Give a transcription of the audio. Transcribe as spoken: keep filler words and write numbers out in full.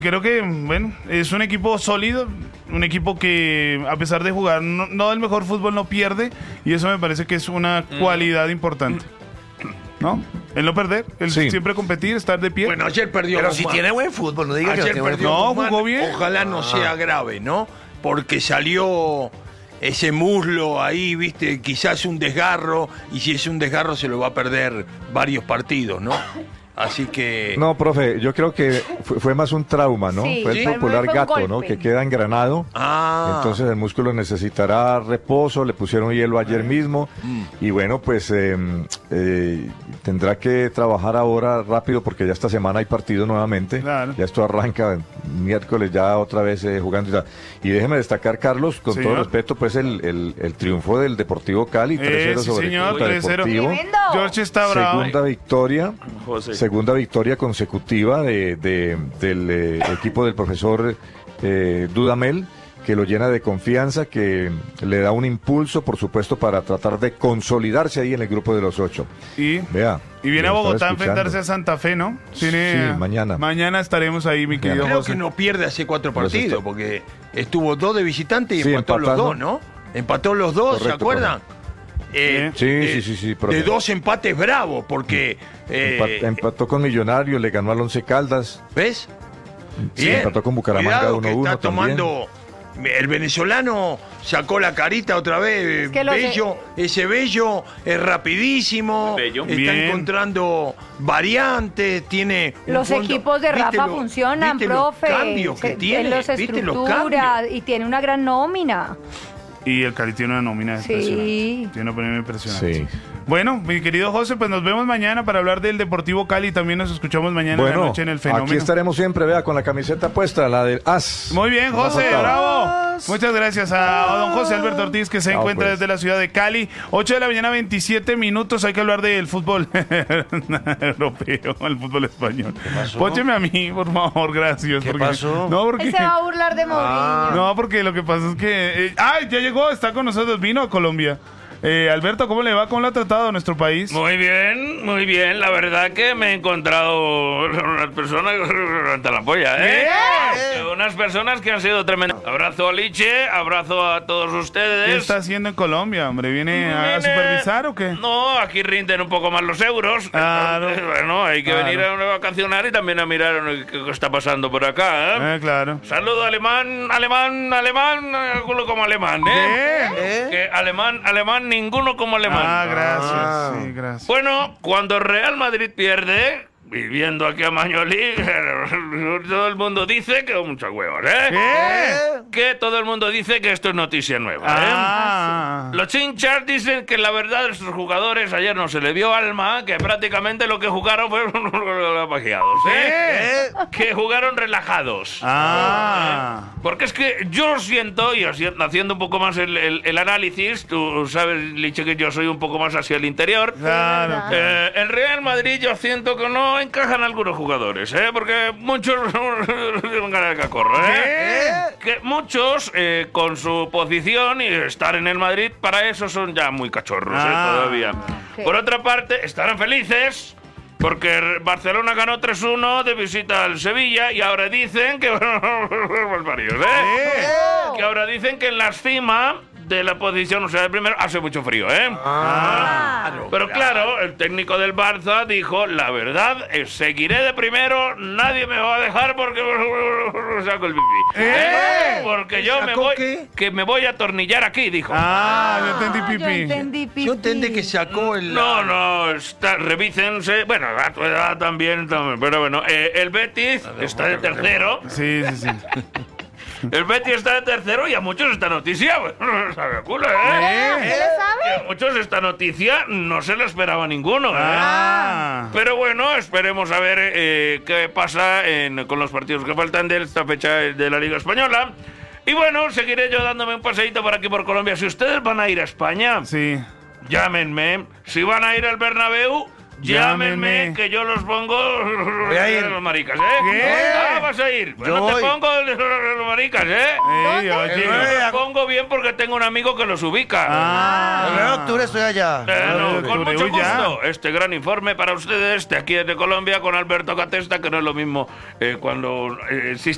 Creo que, bueno, es un equipo sólido, un equipo que a pesar de jugar no, no el mejor fútbol no pierde, y eso me parece que es una cualidad importante, ¿no? El no perder, el Sí. siempre competir, estar de pie. Bueno, ayer perdió Pero Guzmán. si tiene buen fútbol, no diga que no Ayer tiene buen perdió No, Guzmán. jugó bien. Ojalá no sea grave, ¿no? Porque salió ese muslo ahí, viste, quizás un desgarro, y si es un desgarro se lo va a perder varios partidos, ¿no? Así que... No, profe, yo creo que fue, fue más un trauma, ¿no? Sí, fue el sí. popular Fue un gato, ¿no? golpe. Que queda engranado. Ah. Entonces el músculo necesitará reposo, le pusieron hielo ayer mismo Mm. y bueno, pues eh, eh, tendrá que trabajar ahora rápido porque ya esta semana hay partido nuevamente. Claro. Ya esto arranca miércoles ya otra vez eh, jugando. Y, tal. Y déjeme destacar, Carlos, con Señor. todo respeto, pues el, el, el triunfo del Deportivo Cali, tres Eh, cero sí, sobre señor, Cúcuta tres cero. Deportivo. Tremendo. George está bravo. Segunda victoria, José. segunda victoria consecutiva de, de- del eh, equipo del profesor eh, Dudamel, que lo llena de confianza, que le da un impulso, por supuesto, para tratar de consolidarse ahí en el grupo de los ocho. Y, Vea. y viene a lo estaba Bogotá a escuchando. enfrentarse a Santa Fe, ¿no? Tiene- Sí, mañana. Mañana estaremos ahí, mi querido Creo José. que no pierde hace cuatro Pero eso partidos, está- porque estuvo dos de visitante y Sí, empató los empatando. dos, ¿no? Empató los dos, ¿se Correcto, acuerdan? Eh, Sí, eh, sí, sí, sí, profe. de dos empates bravos, porque... eh, Empa- empató con Millonarios, le ganó al Once Caldas. ¿Ves? Sí, empató con Bucaramanga Cuidado que uno uno está tomando... El venezolano sacó la carita otra vez, Es que los de- Bello, ese Bello es rapidísimo, Bello. está Bien. encontrando variantes, tiene... un Los fondo. equipos de ¿Viste Rafa lo- funcionan, viste los profe. cambios que Se- tiene? Los ¿Viste los estructura cambios? y tiene una gran nómina. Y el Cali tiene una nómina Sí. impresionante. Tiene una nómina impresionante. Sí. Bueno, mi querido José, pues nos vemos mañana para hablar del Deportivo Cali. También nos escuchamos mañana en la Bueno, noche en el Fenómeno. aquí estaremos siempre, vea, con la camiseta puesta, la del As. Muy bien, No va a José, faltar. bravo. Muchas gracias a don José Alberto Ortiz, que se Chao, encuentra pues. desde la ciudad de Cali. ocho de la mañana, veintisiete minutos. Hay que hablar del fútbol europeo, el fútbol español. Pócheme a mí, por favor, gracias. ¿Qué pasó? No, porque... Él se va a burlar de Mourinho. No, porque lo que pasa es que... eh, ¡Ay, ya llegó! Está con nosotros, vino a Colombia. Eh, Alberto, ¿cómo le va? ¿Cómo lo ha tratado nuestro país? Muy bien, muy bien. La verdad que me he encontrado unas personas hasta la polla, ¿eh? ¡Bien! Unas personas que han sido tremendas. Abrazo a Liche, abrazo a todos ustedes. ¿Qué está haciendo en Colombia, hombre? ¿Viene a, a Viene- supervisar o qué? No, aquí rinden un poco más los euros. Claro. Entonces, bueno, hay que Claro. venir a vacacionar y también a mirar qué qué está pasando por acá, ¿eh? Eh, claro. Saludo alemán, alemán, alemán, alguno como alemán, ¿eh? ¿Qué? ¿Eh? Que alemán, alemán, ninguno como alemán. Ah, gracias. Ah. Sí, gracias. Bueno, cuando Real Madrid pierde, viviendo aquí a Mañolí, todo el mundo dice que muchos huevos, ¿eh? ¿Qué? Que todo el mundo dice que esto es noticia nueva, ¿eh? Ah. Los hinchas dicen que la verdad de estos jugadores ayer no se le vio alma, que prácticamente lo que jugaron fueron pajeados, ¿eh? Que jugaron relajados. Ah. Porque es que yo siento, y así- haciendo un poco más el, el- el análisis, tú sabes, Liche, que yo soy un poco más hacia el interior. Claro. Eh, el Real Madrid yo siento que no encajan algunos jugadores, ¿eh? Porque muchos tienen cara de cacorro, ¿eh? Que muchos, eh, con su posición y estar en el Madrid, para eso son ya muy cachorros, ¿eh? Ah. Todavía. Ok. Por otra parte, estarán felices porque Barcelona ganó tres uno de visita al Sevilla y ahora dicen que... Varios, ¿eh? Que ahora dicen que en la cima de la posición, o sea, el primero, hace mucho frío, ¿eh? Ah. Pero claro, el técnico del Barça dijo, la verdad, es, seguiré de primero, nadie me va a dejar porque saco el pipí. ¡Eh! Porque yo me ¿Sacó voy, qué? que me voy a atornillar aquí, dijo. Ah, yo entendí Yo pipí. entendí pipí. Yo entendí que sacó el... No, no, está, revísense. Bueno, a tu edad también, también, pero bueno, eh, el Betis está de tercero. Sí, sí, sí. El Betis está de tercero y a muchos esta noticia, bueno, sabe culo, ¿eh? ¿Eh? ¿Qué le sabe? Y a muchos esta noticia no se la esperaba ninguno, ¿eh? Ah. Pero bueno, esperemos a ver eh, qué pasa en- con los partidos que faltan de esta fecha de la Liga Española. Y bueno, seguiré yo dándome un paseíto por aquí por Colombia. Si ustedes van a ir a España, Sí. llámenme. Si van a ir al Bernabéu, llámenme, Llámenme. que yo los pongo Voy a ir. los maricas, ¿eh? ¿Qué? Ah, vas a ir. Bueno, Yo te voy. pongo los maricas, ¿eh? Ey, ¿Dónde? oye. Eh, Los pongo bien porque tengo un amigo que los ubica. Ah. El nueve de octubre estoy allá. Eh, no, nueve de con octubre, mucho uy, ya. gusto. Este gran informe para ustedes de aquí desde Colombia con Alberto Catesta, que no es lo mismo eh, cuando eh, existe